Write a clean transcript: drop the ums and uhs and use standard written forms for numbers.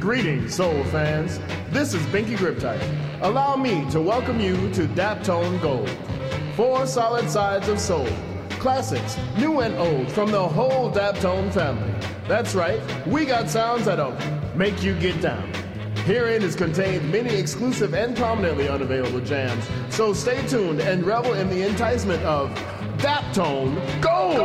Greetings, soul fans. This is Binky Griptite. Allow me to welcome you to Daptone Gold. 4 solid sides of soul. Classics, new and old, from the whole Daptone family. That's right, we got sounds that'll make you get down. Herein is contained many exclusive and prominently unavailable jams. So stay tuned and revel in the enticement of Daptone Gold!